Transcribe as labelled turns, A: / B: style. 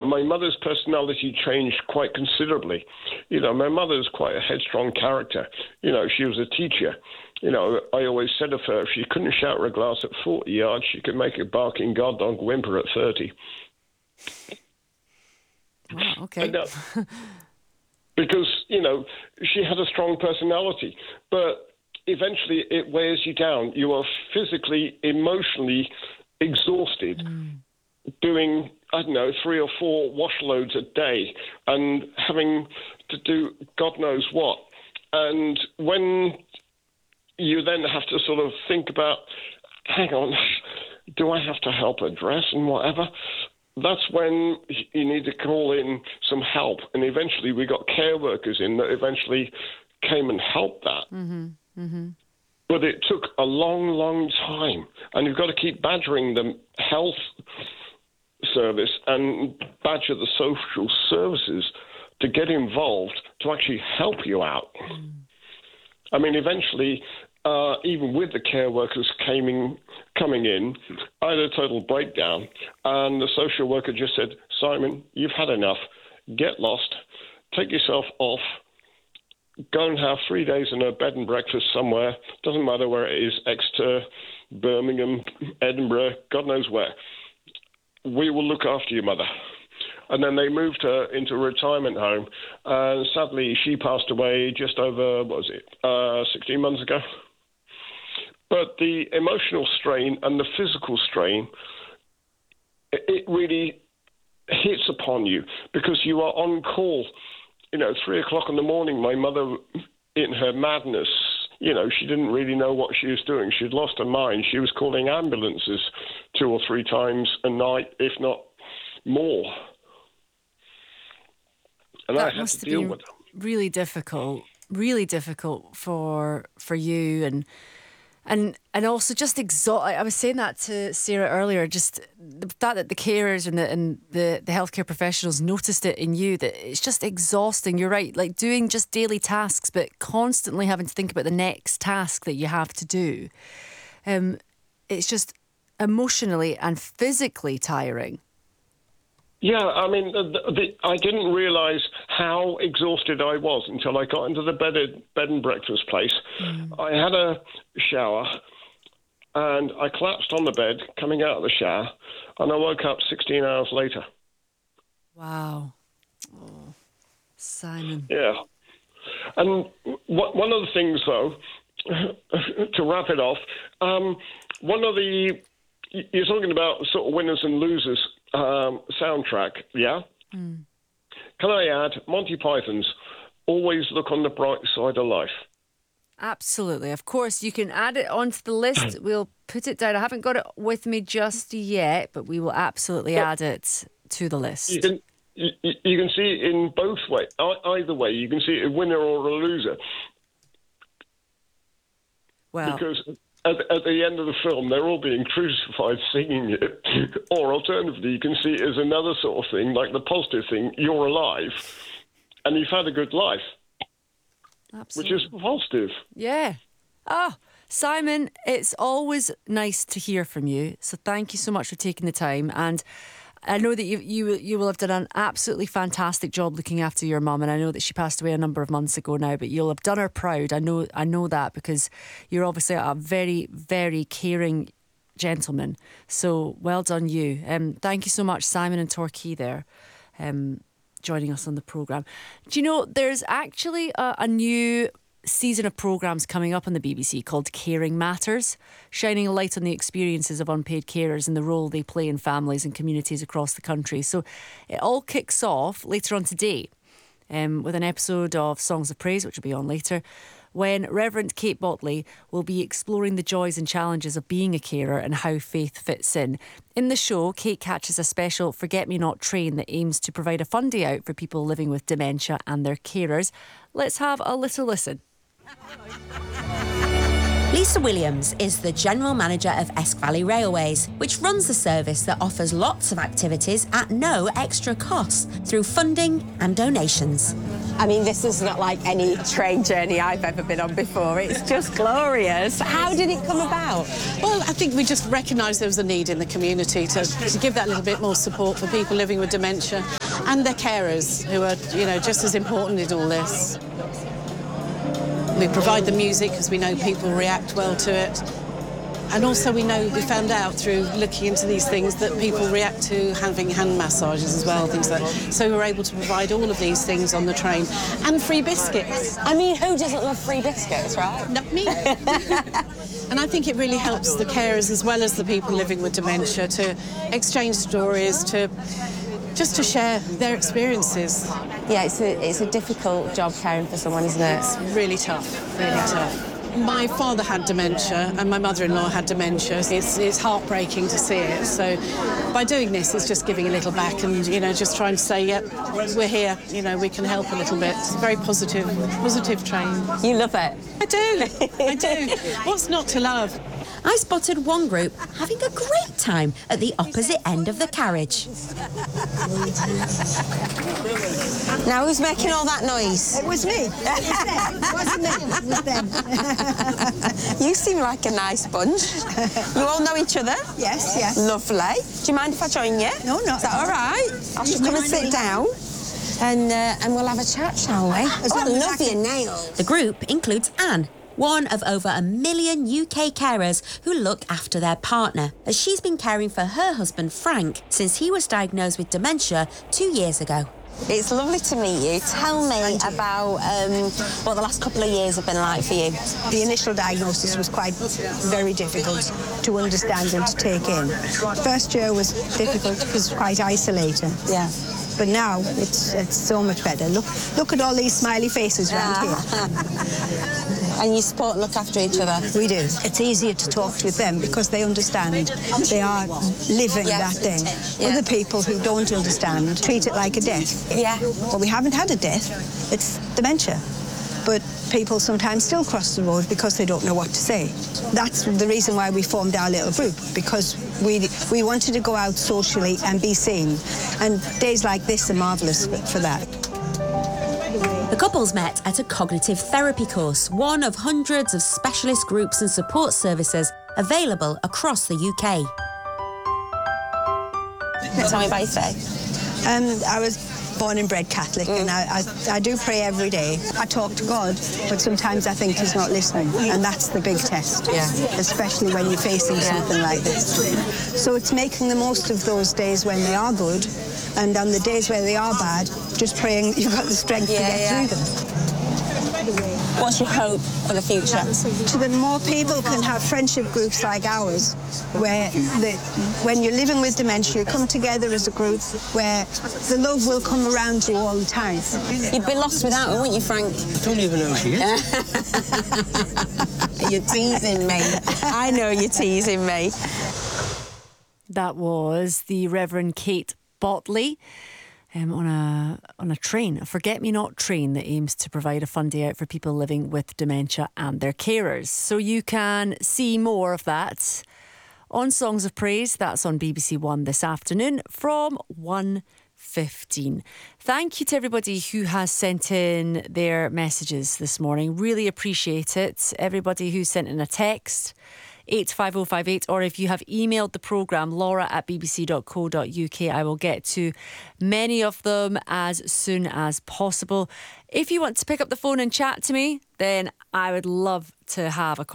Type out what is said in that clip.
A: my mother's personality changed quite considerably. My mother's quite a headstrong character. She was a teacher. I always said of her, if she couldn't shout a glass at 40 yards, she could make a barking guard dog whimper at 30.
B: Wow, okay.
A: Because, she had a strong personality. But eventually it wears you down. You are physically, emotionally exhausted doing, 3 or 4 wash loads a day and having to do God knows what. And when you then have to sort of think about, hang on, do I have to help her dress and whatever? That's when you need to call in some help. And eventually we got care workers in that eventually came and helped that.
B: Mm-hmm. Mm-hmm.
A: But it took a long, long time. And you've got to keep badgering the health service and badger the social services to get involved to actually help you out. I mean, eventually, even with the care workers coming in, I had a total breakdown. And the social worker just said, Simon, you've had enough. Get lost. Take yourself off. Go and have 3 days in a bed and breakfast somewhere. Doesn't matter where it is, Exeter, Birmingham, Edinburgh, God knows where. We will look after your mother. And then they moved her into a retirement home. And sadly, she passed away just over, 16 months ago. But the emotional strain and the physical strain, it really hits upon you because you are on call. 3 o'clock in the morning, my mother, in her madness, she didn't really know what she was doing. She'd lost her mind. She was calling ambulances 2 or 3 times a night, if not more. And
B: that
A: I had
B: must
A: to
B: have
A: deal
B: been
A: with it.
B: really difficult for you and also just I was saying that to Sarah earlier, just the fact that the carers and the healthcare professionals noticed it in you, that it's just exhausting. You're right, like doing just daily tasks but constantly having to think about the next task that you have to do. It's just emotionally and physically tiring.
A: Yeah, I mean, I didn't realise how exhausted I was until I got into the bed and breakfast place. I had a shower and I collapsed on the bed coming out of the shower and I woke up 16 hours later.
B: Wow. Oh, Simon.
A: Yeah. And one of the things, though, to wrap it off, you're talking about sort of winners and losers soundtrack, yeah? Can I add, Monty Python's Always Look on the Bright Side of Life?
B: Absolutely. Of course, you can add it onto the list. We'll put it down. I haven't got it with me just yet, but we will absolutely add it to the list.
A: You can see it in both ways. Either way, you can see it a winner or a loser.
B: Well,
A: because at the end of the film, they're all being crucified singing it. Or alternatively, you can see it as another sort of thing, like the positive thing, you're alive and you've had a good life. Absolutely. Which is positive.
B: Yeah. Oh, Simon, it's always nice to hear from you. So thank you so much for taking the time. And I know that you will have done an absolutely fantastic job looking after your mum, and I know that she passed away a number of months ago now, but you'll have done her proud. I know that because you're obviously a very, very caring gentleman. So well done you. Thank you so much, Simon and Torquay there, joining us on the programme. Do you know, there's actually a new season of programmes coming up on the BBC called Caring Matters, shining a light on the experiences of unpaid carers and the role they play in families and communities across the country. So it all kicks off later on today with an episode of Songs of Praise, which will be on later, when Reverend Kate Botley will be exploring the joys and challenges of being a carer and how faith fits in. In the show, Kate catches a special Forget-Me-Not train that aims to provide a fun day out for people living with dementia and their carers. Let's have a little listen.
C: Lisa Williams is the General Manager of Esk Valley Railways, which runs a service that offers lots of activities at no extra cost through funding and donations.
D: I mean, this is not like any train journey I've ever been on before. It's just glorious. How did it come about?
E: Well, I think we just recognised there was a need in the community to give that little bit more support for people living with dementia. and their carers, who are, just as important in all this. We provide the music because we know people react well to it. And also we found out through looking into these things that people react to having hand massages as well, things like that. So we were able to provide all of these things on the train. And free biscuits.
D: I mean, who doesn't love free biscuits, right?
E: Not me. And I think it really helps the carers as well as the people living with dementia to exchange stories, just to share their experiences.
D: Yeah, it's a difficult job caring for someone, isn't it?
E: It's really tough, really tough. My father had dementia and my mother-in-law had dementia. It's heartbreaking to see it. So by doing this, it's just giving a little back and, just trying to say, yep, we're here, we can help a little bit. It's a very positive train.
D: You love it?
E: I do. What's not to love?
C: I spotted one group having a great time at the opposite end of the carriage.
D: Now, who's making all that noise?
F: It was me. It wasn't them. It was them.
D: You seem like a nice bunch. You all know each other?
F: Yes.
D: Lovely. Do you mind if I join you?
F: No, not.
D: Is that all right? I'll just come and sit down. And we'll have a chat, shall we? I love your nails.
C: The group includes Anne, one of over 1 million UK carers who look after their partner, as she's been caring for her husband Frank since he was diagnosed with dementia 2 years ago.
D: It's lovely to meet you. Tell me about what the last couple of years have been like for you.
F: The initial diagnosis was very difficult to understand and to take in. First year was difficult because quite isolating.
D: Yeah.
F: But now it's so much better. Look at all these smiley faces around here.
D: And you support and look after each other?
F: We do. It's easier to talk with them because they understand. They are living that thing.
D: Yeah.
F: Other people who don't understand treat it like a death.
D: Yeah.
F: Well, we haven't had a death. It's dementia. But people sometimes still cross the road because they don't know what to say. That's the reason why we formed our little group, because we wanted to go out socially and be seen. And days like this are marvellous for that.
C: The couples met at a cognitive therapy course, one of hundreds of specialist groups and support services available across the UK.
D: Tell me about your faith.
F: I was born and bred Catholic, and I do pray every day. I talk to God, but sometimes I think he's not listening, and that's the big test, especially when you're facing something like this. So it's making the most of those days when they are good, and on the days where they are bad, just praying you've got the strength to get through them.
D: What's your hope for the future?
F: So that more people can have friendship groups like ours, where when you're living with dementia, you come together as a group where the love will come around you all the time.
D: You'd be lost without her, wouldn't you, Frank?
G: I don't even know who she is.
D: You're teasing me. I know you're teasing me.
B: That was the Reverend Kate Botley. On a train, a forget-me-not train that aims to provide a fun day out for people living with dementia and their carers. So you can see more of that on Songs of Praise. That's on BBC One this afternoon from 1:15. Thank you to everybody who has sent in their messages this morning. Really appreciate it. Everybody who sent in a text, 85058, or if you have emailed the programme, laura@bbc.co.uk. I will get to many of them as soon as possible. If you want to pick up the phone and chat to me, then I would love to have a